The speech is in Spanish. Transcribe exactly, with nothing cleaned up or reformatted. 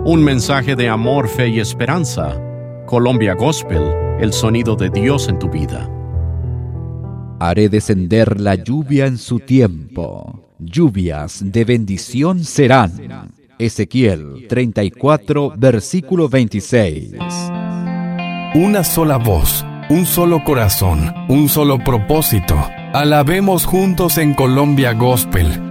Un mensaje de amor, fe y esperanza. Colombia Gospel, el sonido de Dios en tu vida. Haré descender la lluvia en su tiempo. Lluvias de bendición serán. Ezequiel treinta y cuatro, versículo veintiséis. Una sola voz, un solo corazón, un solo propósito. Alabemos juntos en Colombia Gospel.